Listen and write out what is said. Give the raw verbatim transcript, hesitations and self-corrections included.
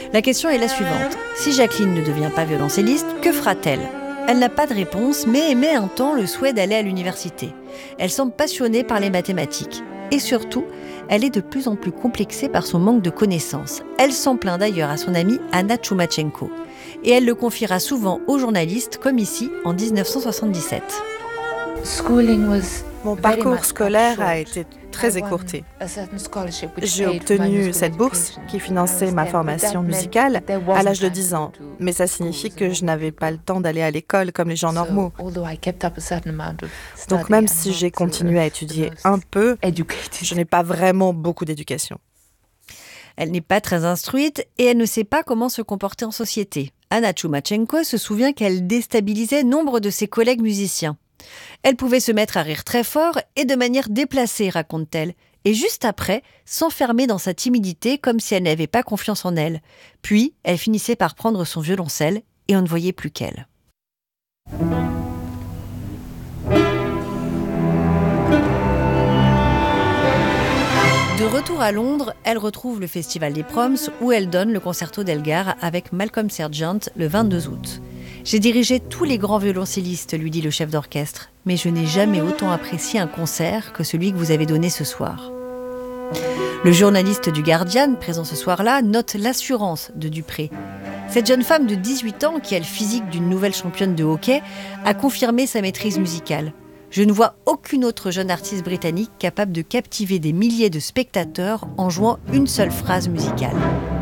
La question est la suivante. Si Jacqueline ne devient pas violoncelliste, que fera-t-elle ? Elle n'a pas de réponse, mais émet un temps le souhait d'aller à l'université. Elle semble passionnée par les mathématiques. Et surtout, elle est de plus en plus complexée par son manque de connaissances. Elle s'en plaint d'ailleurs à son amie Anna Tchoumachenko. Et elle le confiera souvent aux journalistes, comme ici, en dix-neuf cent soixante-dix-sept. Mon parcours scolaire a été très écourté. J'ai obtenu cette bourse qui finançait ma formation musicale à l'âge de dix ans, mais ça signifie que je n'avais pas le temps d'aller à l'école comme les gens normaux. Donc même si j'ai continué à étudier un peu, je n'ai pas vraiment beaucoup d'éducation. Elle n'est pas très instruite et elle ne sait pas comment se comporter en société. Anna Tchoumachenko se souvient qu'elle déstabilisait nombre de ses collègues musiciens. Elle pouvait se mettre à rire très fort et de manière déplacée, raconte-t-elle, et juste après, s'enfermer dans sa timidité comme si elle n'avait pas confiance en elle. Puis, elle finissait par prendre son violoncelle et on ne voyait plus qu'elle. De retour à Londres, elle retrouve le Festival des Proms où elle donne le concerto d'Elgar avec Malcolm Sergeant le vingt-deux août. J'ai dirigé tous les grands violoncellistes, lui dit le chef d'orchestre, mais je n'ai jamais autant apprécié un concert que celui que vous avez donné ce soir. Le journaliste du Guardian, présent ce soir-là, note l'assurance de Dupré. Cette jeune femme de dix-huit ans, qui a le physique d'une nouvelle championne de hockey, a confirmé sa maîtrise musicale. Je ne vois aucune autre jeune artiste britannique capable de captiver des milliers de spectateurs en jouant une seule phrase musicale.